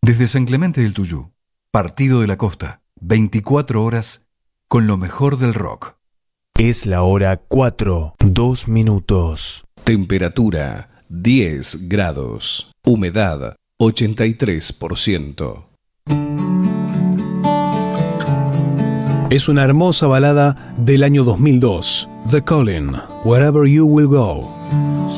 Desde San Clemente del Tuyú, Partido de la Costa, 24 horas con lo mejor del rock. Es la hora 4, 2 minutos. Temperatura 10 grados. Humedad 83%. Es una hermosa balada del año 2002. The Calling, Wherever You Will Go.